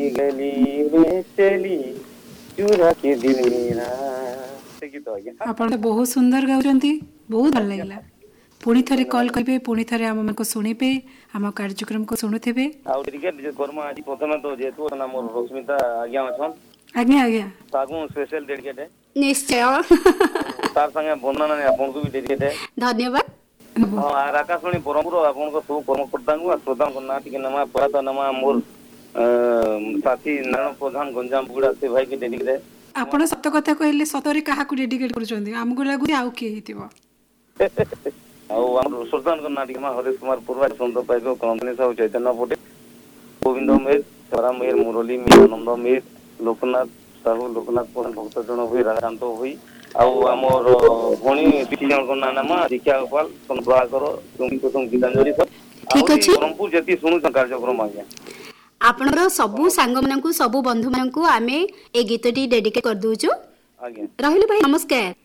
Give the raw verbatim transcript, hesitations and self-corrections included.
गली में चली चूरा के दिल मेरा गीत आज्ञा आपण तो बहुत सुंदर गाउचंती बहुत भल लागला पुणी थरे कॉल करबे पुणी थरे हम मन को सुनिबे हम कार्यक्रम को सुनुथेबे आ क्रिकेट जे कर्मा आज प्रथम तो जेतु नाम रश्मिता आज्ञा अछन आज्ञा आज्ञा तागु स्पेशल डेडिकेट है निश्चय तार संगे वंदना ने आपन को भी डेडिकेट है धन्यवाद हां आ आकाशवाणी ब्रह्मपुर आपन को सब कर्मकर्ता को श्रोता को ना टिके नमा पराता नमा मोर साथी नारायण प्रधान गंजाम बुड़ा से भाई के डेडिकेट है आपण सत्य कथा कहले सतरे काहा को डेडिकेट करचोंदी हमको लागु आउ के हितिबो ଆଉ ଆମର ସୁଲତାନ କର୍ଣ୍ଣାଟକ ହରେଶ କୁମାର ପୂର୍ବା ସୁନ୍ଦର ପାଇକ କମ୍ପାନୀ ସାହୁ ଚୈତନ୍ୟ ପଟେ ଗୋବିନ୍ଦ ମେର ସାରା ମେର ମୁରଲି ମେର ଆନନ୍ଦ ମେର ଲୋକନାଥ ସାହୁ ଲୋକନାଥ ପ୍ରଧାନ ଭକ୍ତ ଜଣ ହୋଇ ରାଧାକାନ୍ତ ହୋଇ ଆଉ ଆମର ଭଉଣୀ ପିଠି ଜଣଙ୍କ ନାଁ ନାମ ଦୀକ୍ଷା ଗୋପାଳ ସନପ୍ରଭାକର ସଙ୍ଗୀତ ଗୀତାଞ୍ଜଳି ସର ଠିକ ଅଛି ବ୍ରହ୍ମପୁର ଯେତି ଶୁଣୁଛ କାର୍ଯ୍ୟକ୍ରମ ଆଜ୍ଞା ଆପଣର ସବୁ ସାଙ୍ଗ ମାନଙ୍କୁ ସବୁ ବନ୍ଧୁ ମାନଙ୍କୁ ଆମେ ଏ ଗୀତଟି ଡେଡିକେଟ କରି ଦଉଛୁ ଆଜ୍ଞା ରହିଲି ଭାଇ ନମସ୍କାର।